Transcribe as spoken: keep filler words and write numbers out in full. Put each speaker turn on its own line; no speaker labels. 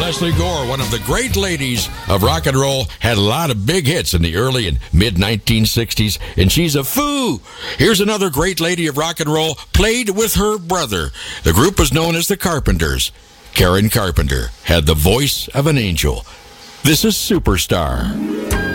Lesley Gore, one of the great ladies of rock and roll, had a lot of big hits in the early and mid nineteen sixties, and she's a foo. Here's another great lady of rock and roll, played with her brother. The group was known as the Carpenters. Karen Carpenter had the voice of an angel. This is Superstar.